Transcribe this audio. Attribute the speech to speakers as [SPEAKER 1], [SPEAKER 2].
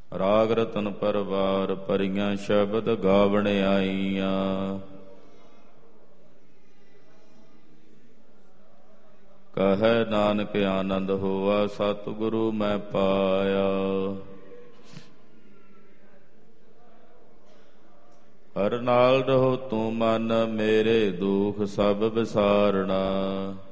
[SPEAKER 1] ਰਾਗ ਰਤਨ ਪਰਵਾਰ ਭਰੀਆਂ ਸ਼ਬਦ ਗਾਵਣ ਆਈਆਂ। ਕਹੈ ਨਾਨਕ ਆਨੰਦ ਹੋਆ ਸਤਿਗੁਰੂ ਮੈਂ ਪਾਇਆ। ਹਰ ਨਾਲ ਰਹੋ ਤੂੰ ਮਨ ਮੇਰੇ ਦੁਖ ਸਭ ਵਿਸਾਰਣਾ।